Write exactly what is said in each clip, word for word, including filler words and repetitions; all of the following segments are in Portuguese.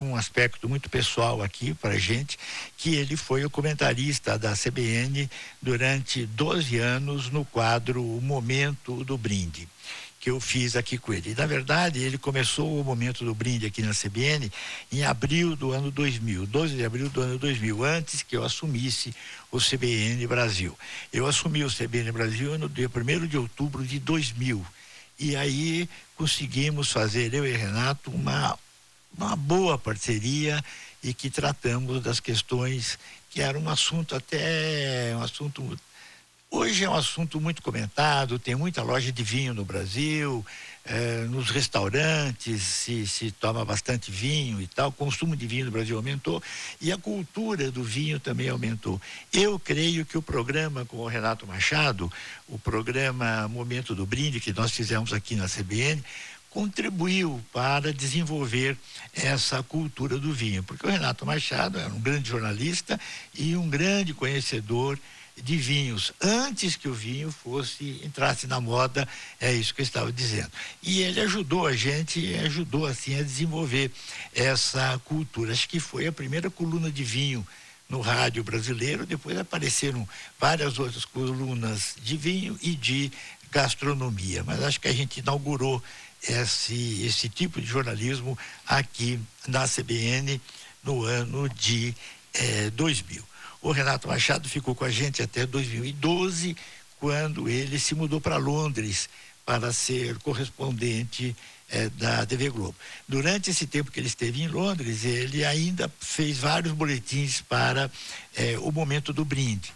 um aspecto muito pessoal aqui para a gente, que ele foi o comentarista da C B N durante doze anos no quadro O Momento do Brinde, que eu fiz aqui com ele. E, na verdade, ele começou o Momento do Brinde aqui na C B N em abril do ano dois mil, doze de abril do ano dois mil, antes que eu assumisse o C B N Brasil. Eu assumi o C B N Brasil no dia primeiro de outubro de dois mil. E aí conseguimos fazer, eu e Renato, uma, uma boa parceria e que tratamos das questões que era um assunto até, um assunto... Hoje é um assunto muito comentado, tem muita loja de vinho no Brasil, eh, nos restaurantes se, se toma bastante vinho e tal, o consumo de vinho no Brasil aumentou e a cultura do vinho também aumentou. Eu creio que o programa com o Renato Machado, o programa Momento do Brinde, que nós fizemos aqui na C B N, contribuiu para desenvolver essa cultura do vinho, porque o Renato Machado era um grande jornalista e um grande conhecedor de vinhos, antes que o vinho fosse, entrasse na moda, é isso que eu estava dizendo. E ele ajudou a gente, ajudou assim a desenvolver essa cultura. Acho que foi a primeira coluna de vinho no rádio brasileiro, depois apareceram várias outras colunas de vinho e de gastronomia, mas acho que a gente inaugurou esse, esse tipo de jornalismo aqui na C B N no ano de eh, dois mil. O Renato Machado ficou com a gente até dois mil e doze, quando ele se mudou para Londres para ser correspondente eh, da T V Globo. Durante esse tempo que ele esteve em Londres, ele ainda fez vários boletins para eh, o Momento do Brinde.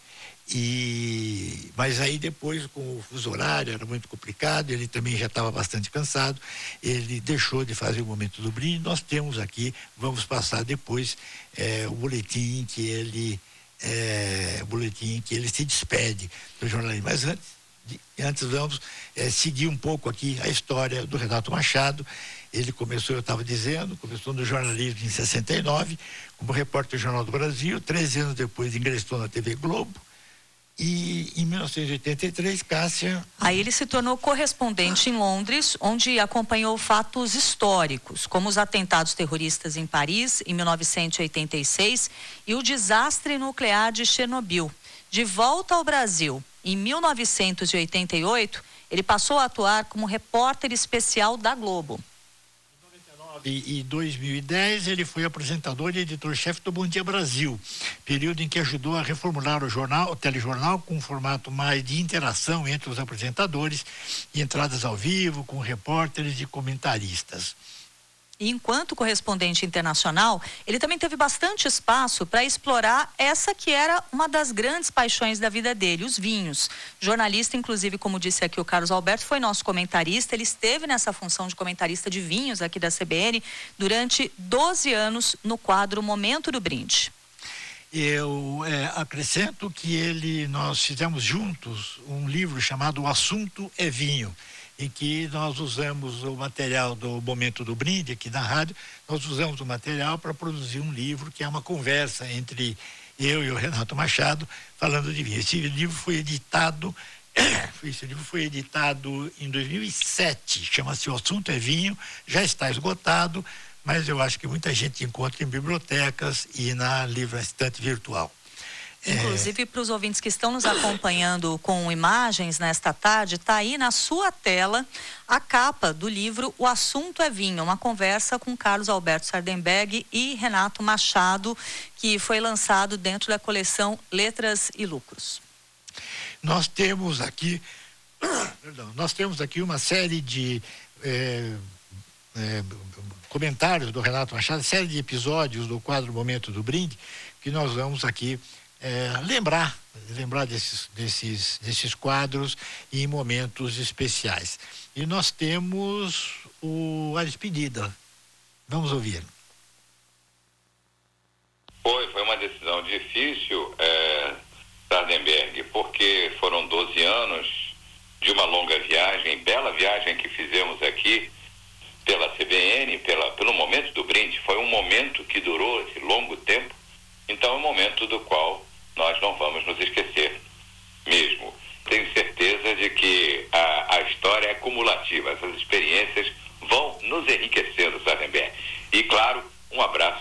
E, mas aí depois, com o fuso horário, era muito complicado, ele também já estava bastante cansado, ele deixou de fazer o Momento do Brinde. Nós temos aqui, vamos passar depois eh, o boletim que ele É, o boletim que ele se despede do jornalismo. Mas antes, de, antes vamos é, seguir um pouco aqui a história do Renato Machado. Ele começou, eu estava dizendo, começou no jornalismo em sessenta e nove, como repórter do Jornal do Brasil. treze anos depois ingressou na T V Globo. E em mil novecentos e oitenta e três, Cássia... Aí ele se tornou correspondente em Londres, onde acompanhou fatos históricos, como os atentados terroristas em Paris, em mil novecentos e oitenta e seis, e o desastre nuclear de Chernobyl. De volta ao Brasil, em mil novecentos e oitenta e oito, ele passou a atuar como repórter especial da Globo. E em dois mil e dez ele foi apresentador e editor-chefe do Bom Dia Brasil, período em que ajudou a reformular o jornal, o telejornal, com um formato mais de interação entre os apresentadores e entradas ao vivo com repórteres e comentaristas. E enquanto correspondente internacional, ele também teve bastante espaço para explorar essa que era uma das grandes paixões da vida dele, os vinhos. Jornalista, inclusive, como disse aqui o Carlos Alberto, foi nosso comentarista. Ele esteve nessa função de comentarista de vinhos aqui da C B N durante doze anos no quadro Momento do Brinde. Eu é, acrescento que ele, nós fizemos juntos um livro chamado O Assunto é Vinho, em que nós usamos o material do Momento do Brinde aqui na rádio, nós usamos o material para produzir um livro que é uma conversa entre eu e o Renato Machado falando de vinho. Esse livro foi editado, esse livro foi editado em dois mil e sete, chama-se O Assunto é Vinho, já está esgotado, mas eu acho que muita gente encontra em bibliotecas e na livro estante virtual. Inclusive, para os ouvintes que estão nos acompanhando com imagens nesta tarde, está aí na sua tela a capa do livro O Assunto é Vinho, uma conversa com Carlos Alberto Sardenberg e Renato Machado, que foi lançado dentro da coleção Letras e Lucros. Nós temos aqui, perdão, nós temos aqui uma série de é, é, comentários do Renato Machado, série de episódios do quadro Momento do Brinde, que nós vamos aqui É, lembrar, lembrar desses, desses, desses quadros em momentos especiais. E nós temos o, a despedida. Vamos ouvir. Foi, foi uma decisão difícil, é, Sardenberg, porque foram doze anos de uma longa viagem, bela viagem que fizemos aqui pela C B N, pela, pelo Momento do Brinde. Foi um momento que durou esse longo tempo, então é um momento do qual nós não vamos nos esquecer mesmo. Tenho certeza de que a, a história é cumulativa, essas experiências vão nos enriquecendo, Sardenberg. E, claro, um abraço